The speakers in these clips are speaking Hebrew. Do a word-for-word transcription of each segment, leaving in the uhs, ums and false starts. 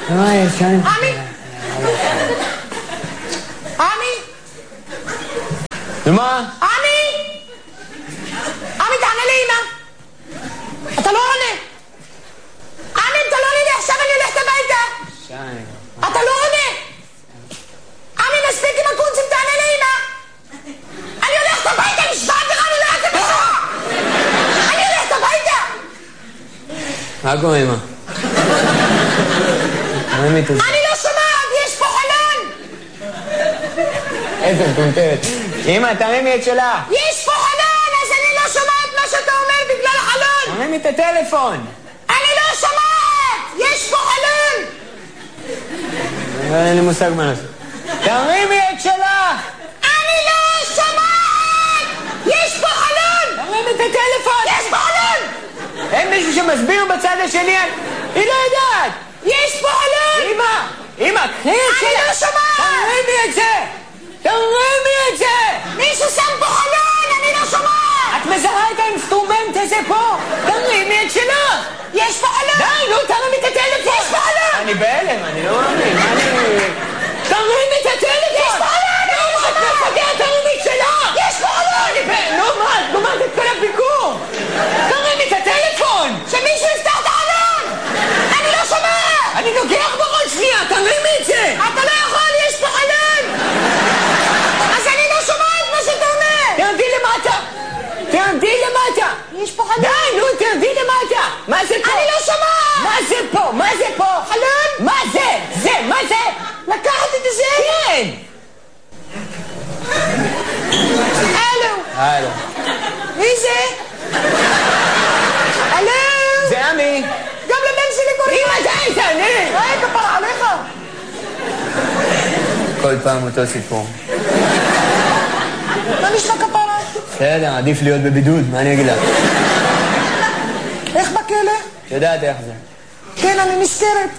עמי! עמי! ומה? עמי! עמי, תענה לאמא! אתה לא עונה! עמי, אתה לא עונה לי, עכשיו אני הולכת הביתה! אתה לא עונה! עמי, מספיק עם הקונצים, תענה לאמא! אני הולכת הביתה, נשבעת לך, אני הולכת הביתה! אני הולכת הביתה! מה קורה, אמא? אני לא שומעת, יש פה חלון! איזה מטומטמת. אמא, תרימי את שלה. יש פה חלון, אז אני לא שומעת מה שאתה אומר בגלל החלון! תרימי את הטלפון. אני לא שומעת! יש פה חלון! אין לי מושג מה לעשות. תרימי את שלך! אני לא שומעת! יש פה חלון! תרימי את הטלפון! יש פה חלון! אין מישהו שמסביר בצד השני? היא לא יודעת! יש פה חלון! אמא! אמא, קחי את שלך! אני לא שומעת! תרימי את זה! תרימי את זה! מישהו שם פה חלון! אני לא שומעת! את מזהה את האינסטרומנט הזה פה? תרימי את שלך! יש פה חלון! די, נו, תרימי את הטלפון! יש פה חלון! אני בהלם, אני לא מאמין, מה אני... תרימי את הטלפון! יש פה חלון! נו, מה את מפגרת? תרימי את שלך! יש פה חלון! נו, מה? את גומרת את כל הביקור! תרימי את הטלפון! שמישהו יפתח את החלון! אני לא שומעת! אני נוגח בראש שנייה, תרימי את זה! אתה לא יכול, יש פה חלון! אז אני לא שומעת מה שאתה אומר! תרדי למטה! תרדי למטה! יש פה חלון! די, נו, תרדי למטה! מה זה פה? אני לא שומעת! מה זה פה? מה זה פה? חלון? מה זה? זה, מה זה? לקחת את זה? כן! הלו! הלו. מי זה? הלו! זה עמי! גם לבן שלי קוראים! אמא, די, תענה! היי, כפרה עליך! כל פעם אותו סיפור. מה נשמע כפרה? בסדר, עדיף להיות בבידוד, מה אני אגיד לך? איך בכלא? את יודעת איך זה. כן, אני נזכרת.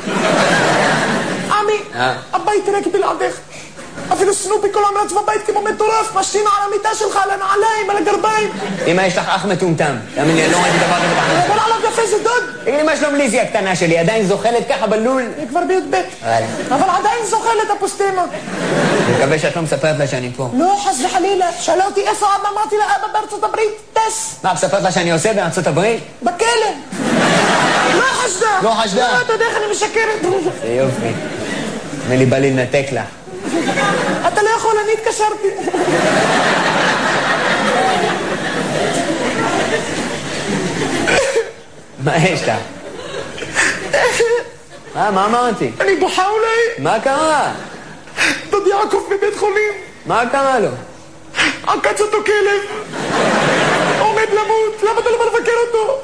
עמי, אה? הבית ריק בלעדך. אפילו סנופי כל המרץ בבית כמו מטורף, משתין על המיטה שלך, על הנעליים, על הגרביים. אמא, יש לך אח מטומטם. תאמין לי, אני לא ראיתי דבר כזה בחיים. דבר עליו יפה, זה דוד. תגיד לי, מה שלום ליזי הקטנה שלי? עדיין זוחלת ככה בלול? היא כבר בי"ב. אבל עדיין זוכלת הפוסטמה. אני מקווה שאת לא מספרת לה שאני פה. לא, חס וחלילה. שאלה אותי איפה אבא, אמרתי לה, אבא בארצות הברית, טס. מה, מספרת לה שאני עושה בארצות הברית? בכלא. לא חשדה. לא חשדה. לא, אתה יודע איך אני משקרת. זה יופי. נראה לי בא לי לנתק לה. אתה לא יכול, אני התקשרתי. מה יש לה? מה, מה אמרתי? אני בוכה אולי. מה קרה? דוד יעקב בבית חולים. מה קרה לו? עקץ אותו כלב. עומד למות. למה אתה לא בא לבקר אותו?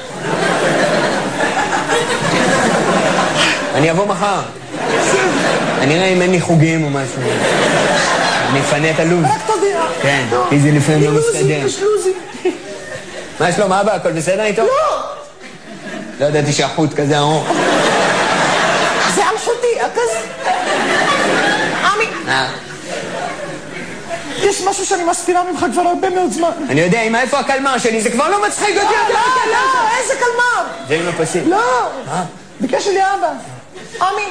אני אבוא מחר. אני אראה אם אין לי חוגים או משהו. אני אפנה את הלו"ז. רק תודיע. כן, כי זה לפעמים לא מסתדר. יש לוזים. מה שלום אבא? הכל בסדר איתו? לא! לא ידעתי שהחוט כזה ארוך. זה על חוטי, כזה. עמי, אה, יש משהו שאני מסתירה ממך כבר הרבה מאוד זמן. אני יודע, אמא, איפה הקלמר שלי? זה כבר לא מצחיק אותי. לא, לא, לא, איזה קלמר. זה עם הפסים. לא. מה? ביקש לי אבא. עמי.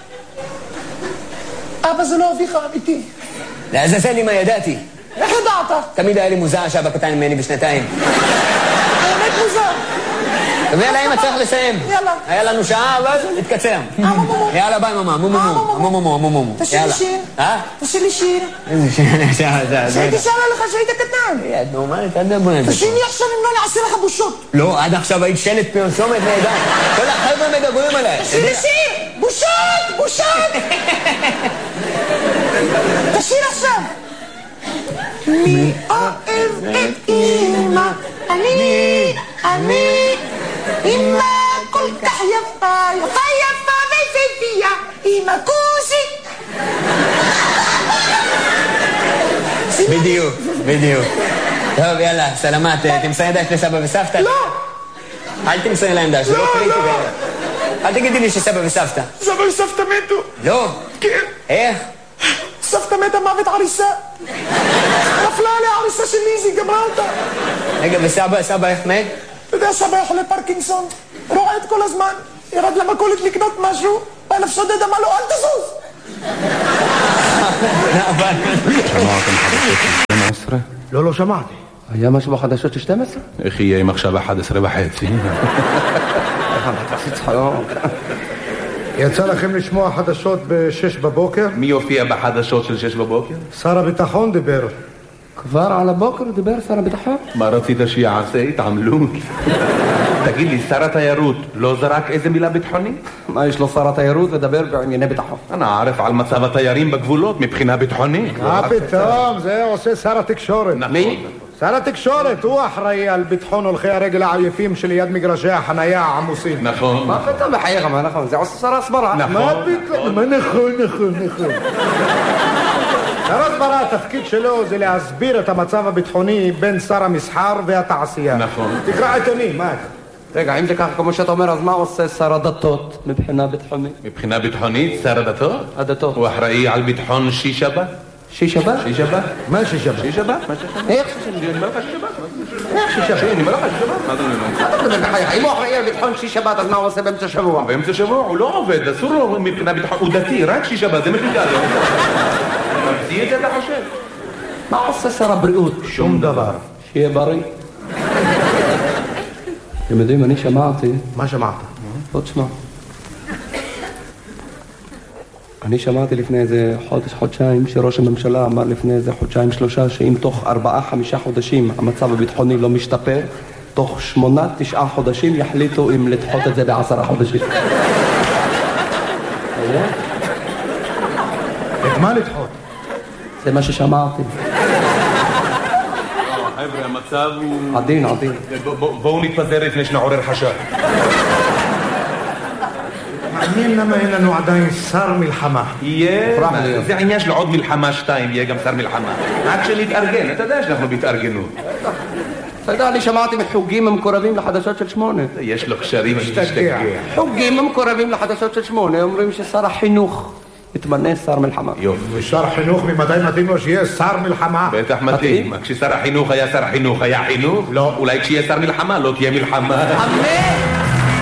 אבא זה לא אביך אמיתי. לעזאזל לי מה ידעתי. איך ידעת? תמיד היה לי מוזר שאבא קטן ממני בשנתיים. האמת מוזר. טוב, יאללה, אמא, צריך לסיים. יאללה. היה לנו שעה, אבל נתקצר. יאללה, ביי, ממה. מו מו מו. מו מו מו. מו מו. תשאיר לי שיר. אה? תשאיר לי שיר. איזה שיר? שעה, שעה. שהייתי שרה לך שהיית קטן. את נורמלית, אל תדברי על זה. תשאיר לי עכשיו אם לא נעשה לך בושות. לא, עד עכשיו היית שלט פרסומת נהדר. כל החבר'ה מדברים עליי. תשאיר לי שיר. בושות, בושות. תשאיר עכשיו. מי אוהב את אמא? אני, אני. אמא כל כך יפה, יפה יפה ויפהפייה. אמא כוסי. בדיוק, בדיוק. טוב, יאללה, סלמת, תמסרי דש לסבא וסבתא? לא. אל תמסרי להם דש, זה לא קריטי. אל תגידי לי שסבא וסבתא. סבא וסבתא מתו. לא. כן. איך? סבתא מתה מוות עריסה. נפלה עליה עריסה של ליזי, גמרה אותה. רגע, וסבא, סבא איך מת? אתה יודע, סבא היה חולה פרקינסון, רועד כל הזמן, ירד למכולת לקנות משהו, בא נפשו דד אמר לו, אל תזוז. שמעתם חדשות של שתים עשרה? לא, לא שמעתי. היה משהו בחדשות של שתים עשרה? איך יהיה אם עכשיו אחת עשרה וחצי? יצא לכם לשמוע חדשות בשש בבוקר? מי הופיע בחדשות של שש בבוקר? שר הביטחון דיבר. כבר על הבוקר דיבר שר הביטחון? מה רצית שיעשה? התעמלות? תגיד לי, שר התיירות לא זרק איזה מילה ביטחונית? מה יש לו שר התיירות לדבר בענייני ביטחון? אני ערף על מצב התיירים בגבולות מבחינה ביטחונית. מה פתאום? זה עושה שר התקשורת. מי? שר התקשורת, הוא אחראי על ביטחון הולכי הרגל העייפים שליד מגרשי החנייה העמוסים. נכון. מה פתאום בחייך, מה נכון? זה עושה שר הסברה. מה פתאום? מה נכון, נכון, נכון. שר הסברה, התפקיד שלו זה להסביר את המצב הביטחוני בין שר המסחר והתעשייה. נכון. תקרא עיתונים, מה? רגע, אם זה ככה כמו שאתה אומר, אז מה עושה שר הדתות מבחינה ביטחונית? מבחינה ביטחונית, שר הדתות? הדתות. הוא אחראי על ביטחון שיש שבת? שיש שבת? שיש שבת? מה שיש שבת? שיש שבת? איך? אני אומר לך שיש שבת? איך שיש שבת? אני אומר לך שיש שבת? מה אתה אומר? אם הוא אחראי על ביטחון שיש שבת, אז מה הוא עושה באמצע שבוע? באמצע שבוע הוא לא עובד, אסור לו מבחינה ביטחון, הוא דתי, רק שיש שבת, זה מפיקה לו. ממציא את זה אתה חושב? מה עושה שר הבריאות? שום דבר. שיהיה בריא. אתם יודעים, אני שמעתי... מה שמעת? בוא תשמע. אני שמעתי לפני איזה חודש, חודשיים, שראש הממשלה אמר לפני איזה חודשיים, שלושה, שאם תוך ארבעה, חמישה חודשים המצב הביטחוני לא משתפר, תוך שמונה, תשעה חודשים יחליטו אם לדחות את זה בעשרה חודשים. את מה לדחות? זה מה ששמעתי. חבר'ה, המצב הוא... עדין, עדין. בואו נתפזר לפני שנעורר חשד. מעניין למה אין לנו עדיין שר מלחמה. יהיה... זה העניין של עוד מלחמה שתיים, יהיה גם שר מלחמה. רק שנתארגן, אתה יודע שאנחנו בהתארגנות. אתה יודע, אני שמעתי מחוגים המקורבים לחדשות של שמונה. יש לו קשרים, משתגע. חוגים המקורבים לחדשות של שמונה אומרים ששר החינוך יתמנה שר מלחמה. יופי. ושר חינוך ממתי מתאים לו שיהיה שר מלחמה? בטח מתאים. כששר החינוך היה שר החינוך, היה חינוך? לא. אולי כשיהיה שר מלחמה, לא תהיה מלחמה. אמן!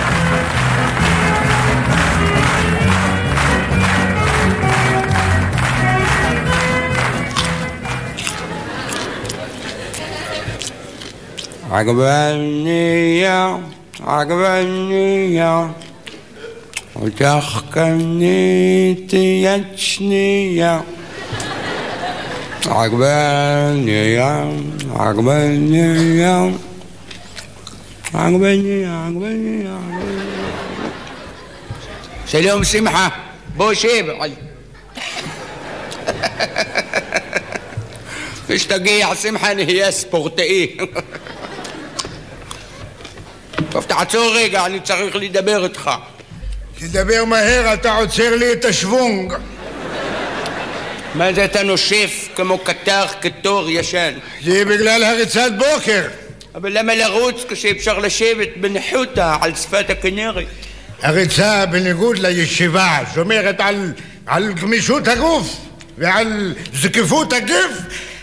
عجبني عجبني وتحكني تيتشني عجبني عجبني عجبني عجبني سلام سمحة بوشيب اشتقي سمحة هي سبورتي טוב, תעצור רגע, אני צריך לדבר איתך. תדבר מהר, אתה עוצר לי את השוונג. מה זה אתה נושף כמו קטר כתור ישן? זה בגלל הריצת בוקר. אבל למה לרוץ כשאפשר לשבת בניחותא על שפת הכנרת? הריצה בניגוד לישיבה שומרת על, על גמישות הגוף ועל זקיפות הגף.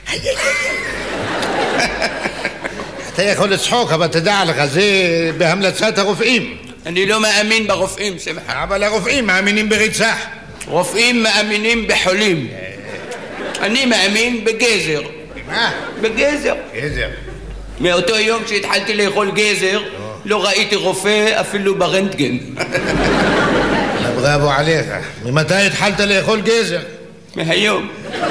אתה יכול לצחוק, אבל תדע לך, זה בהמלצת הרופאים. אני לא מאמין ברופאים, שמחה. אבל הרופאים מאמינים בריצה. רופאים מאמינים בחולים. אני מאמין בגזר. מה? בגזר. גזר. מאותו יום שהתחלתי לאכול גזר, לא ראיתי רופא אפילו ברנטגן. בראבו עליך. ממתי התחלת לאכול גזר? מהיום.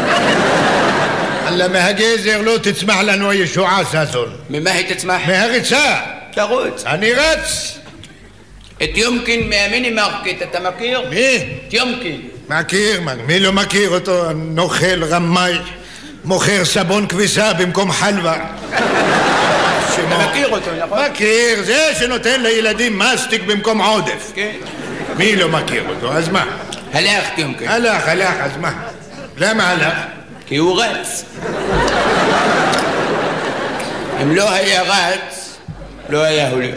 אללה, מהגזר לא תצמח לנו הישועה, ססון. ממה היא תצמח? מהריצה. תרוץ. אני רץ. את יומקין מהמיני מרקט, אתה מכיר? מי? את יומקין. מכיר, מי לא מכיר אותו? נוכל, רמאי, מוכר סבון כביסה במקום חלבה. אתה מכיר אותו, נכון? מכיר, זה שנותן לילדים מסטיק במקום עודף. כן. מי לא מכיר אותו? אז מה? הלך יומקין. הלך, הלך, אז מה? למה הלך? כי הוא רץ. אם לא היה רץ, לא היה הולך.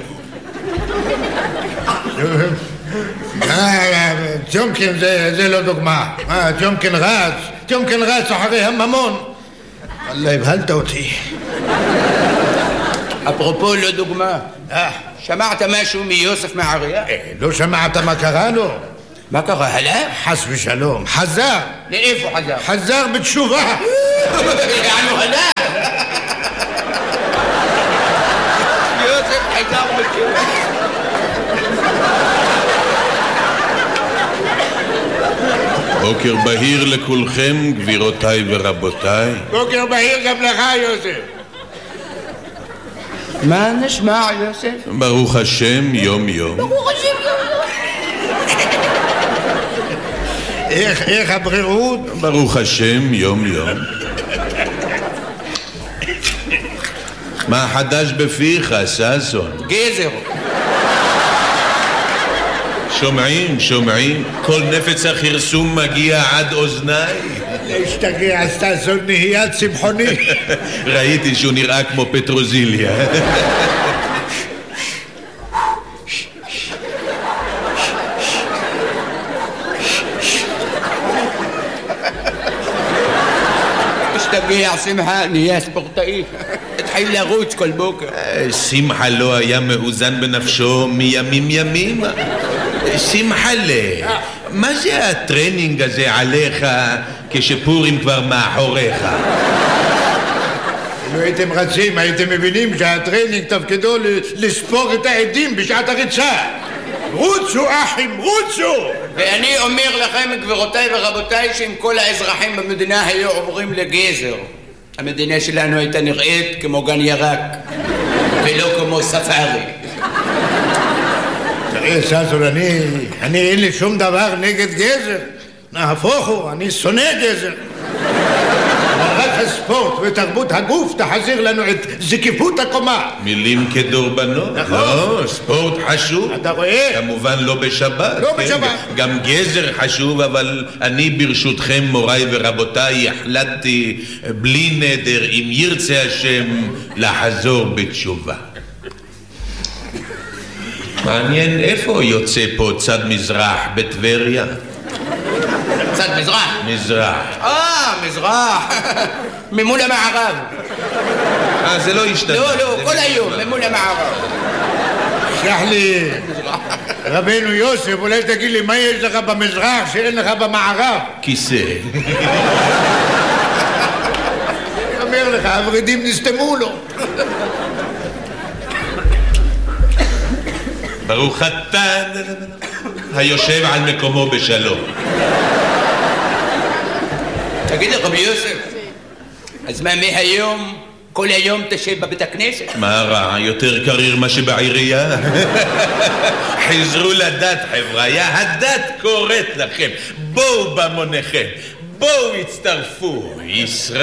ג'ומקין זה לא דוגמה. ג'ומקין רץ, ג'ומקין רץ אחרי הממון. אללה, הבהלת אותי. אפרופו לא דוגמה, שמעת משהו מיוסף מעריה? לא שמעת מה קרה לו? מה קרה, הלך? חס ושלום, חזר. לאיפה חזר? חזר בתשובה. יענו הלך. יוסף חזר בתשובה. בוקר בהיר לכולכם, גבירותיי ורבותיי. בוקר בהיר גם לך, יוסף. מה נשמע, יוסף? ברוך השם, יום יום. ברוך השם, יום יום. איך, איך הבריאות? ברוך השם, יום יום. מה חדש בפיך, ששון? גזר. שומעים, שומעים, כל נפץ החרסום מגיע עד אוזניי. להשתגע, ששון נהיה צמחוני. ראיתי שהוא נראה כמו פטרוזיליה. תשתגע, שמחה, נהיה ספורטאי. התחיל לרוץ כל בוקר. שמחה לא היה מאוזן בנפשו מימים ימים. שמחלה, מה זה הטרנינג הזה עליך כשפורים כבר מאחוריך? אם הייתם רצים, הייתם מבינים שהטרנינג תפקידו לספור את העדים בשעת הריצה. רוצו אחים, רוצו! ואני אומר לכם, גבירותיי ורבותיי, שאם כל האזרחים במדינה היו עוברים לגזר, המדינה שלנו הייתה נראית כמו גן ירק ולא כמו ספארי. תראה, ששון, אני, אני אין לי שום דבר נגד גזר. נהפוך הוא, אני שונא גזר. רק הספורט ותרבות הגוף תחזיר לנו את זקיפות הקומה. מילים כדורבנות. נכון. לא, ספורט חשוב. אתה רואה? כמובן לא בשבת. לא כן? בשבת. גם גזר חשוב, אבל אני ברשותכם, מוריי ורבותיי, החלטתי בלי נדר, אם ירצה השם, לחזור בתשובה. מעניין איפה יוצא פה צד מזרח בטבריה? צד מזרח. מזרח. אה, מזרח. ממול המערב. אה, זה לא השתנה. לא, לא, כל היום, ממול המערב. שלח לי, רבנו יוסף, אולי תגיד לי מה יש לך במזרח שאין לך במערב? כיסא. אני אומר לך, הורידים נסתמו לו. ברוך אתה היושב על מקומו בשלום. תגיד לי, רבי יוסף, אז מה מהיום, כל היום תשב בבית הכנסת? מה רע? יותר קריר מה שבעירייה? חזרו לדת, חבריה, הדת קוראת לכם. בואו במוניכם, בואו הצטרפו. ישראל